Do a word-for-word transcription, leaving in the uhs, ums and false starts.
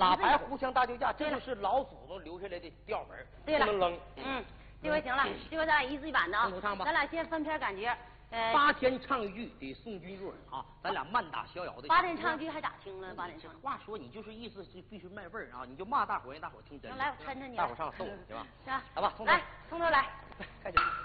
拉牌互相打酒架，这就是老祖宗留下来的调门， 对了， 不能扔。 嗯，这回行了，这回咱俩一字一板的啊。 唱吧， 咱俩先分篇感觉。呃， 八天唱一句得送君入耳啊，咱俩慢打逍遥的。 八点唱一句还咋听呢？八点唱。 话说你就是意思是必须卖味儿啊，你就骂大伙儿，让大伙儿听真。 来，我抻抻你。 大伙儿上送对吧？ 行， 来吧， 来，从头来， 开始。